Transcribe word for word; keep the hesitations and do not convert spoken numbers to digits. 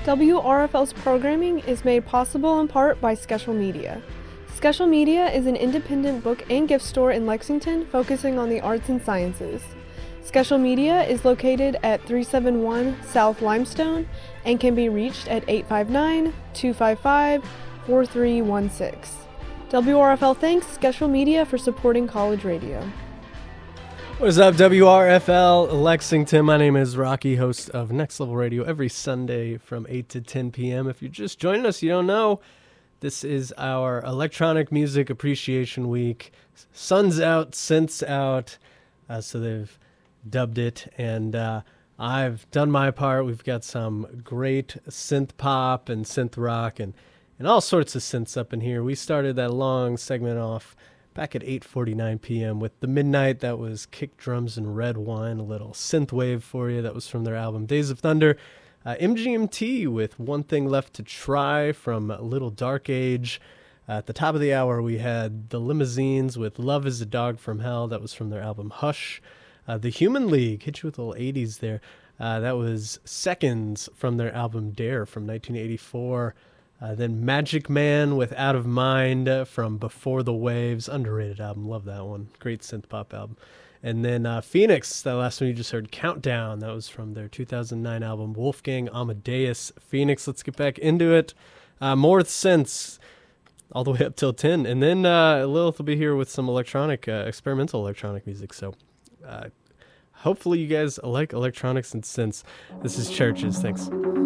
W R F L's programming is made possible in part by Skeshel Media. Skeshel Media is an independent book and gift store in Lexington focusing on the arts and sciences. Skeshel Media is located at three seven one South Limestone and can be reached at eight five nine, two five five, four three one six. W R F L thanks Skeshel Media for supporting college radio. What is up, W R F L Lexington? My name is Rocky, host of Next Level Radio every Sunday from eight to ten p.m. If you're just joining us, you don't know, this is our Electronic Music Appreciation Week. Sun's out, synth's out, uh, so they've dubbed it, and uh, I've done my part. We've got some great synth pop and synth rock and, and all sorts of synths up in here. We started that long segment off back at eight forty-nine p.m. with The Midnight. That was Kick Drums and Red Wine, a little synth wave for you. That was from their album Days of Thunder. Uh, M G M T with One Thing Left to Try from Little Dark Age. Uh, at the top of the hour, we had The Limousines with Love is a Dog from Hell. That was from their album Hush. Uh, the Human League, hit you with a little eighties there. Uh, that was Seconds from their album Dare from nineteen eighty-four. Uh, then Magic Man with Out of Mind uh, from Before the Waves. Underrated album. Love that one. Great synth pop album. And then uh, Phoenix, that last one you just heard, Countdown. That was from their two thousand nine album Wolfgang Amadeus. Phoenix, let's get back into it. Uh, more synths all the way up till ten. And then uh, Lilith will be here with some electronic, uh, experimental electronic music. So uh, hopefully you guys like electronics and synths. This is Churches. Thanks.